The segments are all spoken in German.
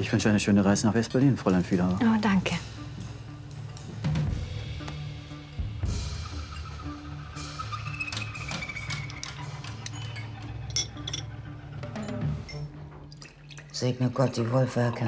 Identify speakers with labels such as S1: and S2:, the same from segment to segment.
S1: Ich wünsche eine schöne Reise nach West-Berlin, Fräulein Fiedauer.
S2: Oh, danke.
S3: Segne Gott die Wolfwerke.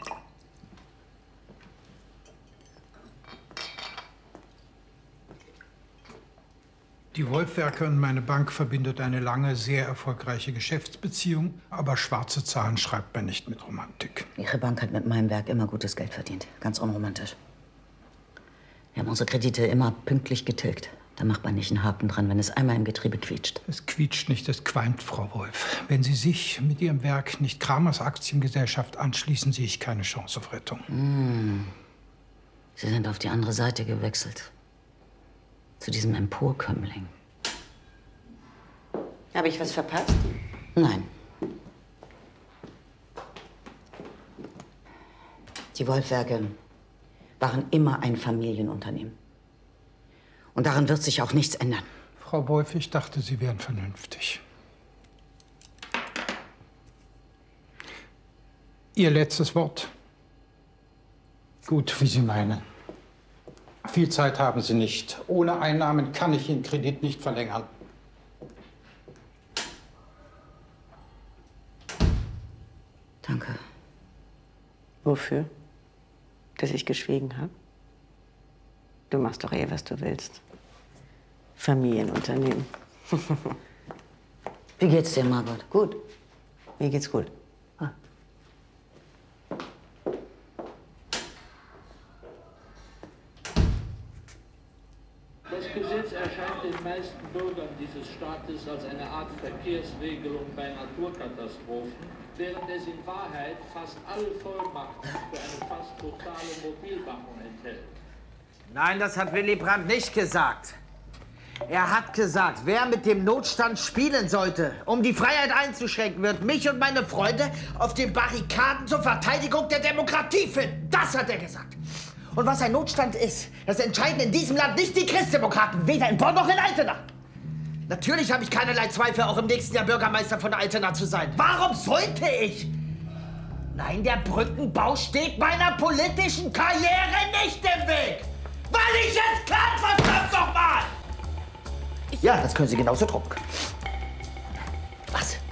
S4: Die Wolfwerke und meine Bank verbindet eine lange, sehr erfolgreiche Geschäftsbeziehung. Aber schwarze Zahlen schreibt man nicht mit Romantik.
S3: Ihre Bank hat mit meinem Werk immer gutes Geld verdient. Ganz unromantisch. Wir haben unsere Kredite immer pünktlich getilgt. Da macht man nicht einen Haken dran, wenn es einmal im Getriebe quietscht.
S4: Es quietscht nicht, es qualmt, Frau Wolf. Wenn Sie sich mit Ihrem Werk nicht Kramers Aktiengesellschaft anschließen, sehe ich keine Chance auf Rettung.
S3: Sie sind auf die andere Seite gewechselt. Zu diesem Emporkömmling.
S5: Habe ich was verpasst?
S3: Nein. Die Wolfwerke waren immer ein Familienunternehmen. Und daran wird sich auch nichts ändern.
S4: Frau Wolf, ich dachte, Sie wären vernünftig. Ihr letztes Wort. Gut, wie Sie meinen. Viel Zeit haben Sie nicht. Ohne Einnahmen kann ich Ihren Kredit nicht verlängern.
S3: Danke.
S5: Wofür? Dass ich geschwiegen habe? Du machst doch eh, was du willst. Familienunternehmen.
S3: Wie geht's dir, Margot? Gut?
S5: Mir geht's gut.
S6: Das Gesetz erscheint den meisten Bürgern dieses Staates als eine Art Verkehrsregelung bei Naturkatastrophen, während es in Wahrheit fast alle Vollmachten für eine fast totale Mobilmachung enthält.
S7: Nein, das hat Willy Brandt nicht gesagt. Er hat gesagt, wer mit dem Notstand spielen sollte, um die Freiheit einzuschränken, wird mich und meine Freunde auf den Barrikaden zur Verteidigung der Demokratie finden. Das hat er gesagt. Und was ein Notstand ist, das entscheiden in diesem Land nicht die Christdemokraten, weder in Bonn noch in Altena. Natürlich habe ich keinerlei Zweifel, auch im nächsten Jahr Bürgermeister von Altena zu sein. Warum sollte ich? Nein, der Brückenbau steht meiner politischen Karriere nicht im Weg. Weil ich es kann, verdammt doch mal! Ja, das können Sie genauso drucken. Was?